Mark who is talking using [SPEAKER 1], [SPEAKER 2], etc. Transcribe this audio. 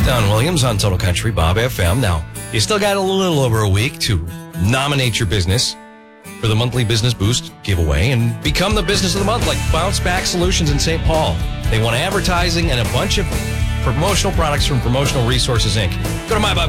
[SPEAKER 1] Don Williams on Total Country, Bob FM. Now, you still got a little over a week to nominate your business for the monthly Business Boost giveaway and become the business of the month, like Bounce Back Solutions in St. Paul. They want advertising and a bunch of promotional products from Promotional Resources, Inc. Go to